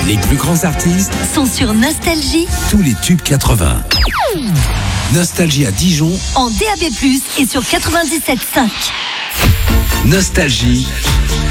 Les plus grands artistes sont sur Nostalgie. Tous les tubes 80. Nostalgie à Dijon En DAB+, et sur 97.5. Nostalgie.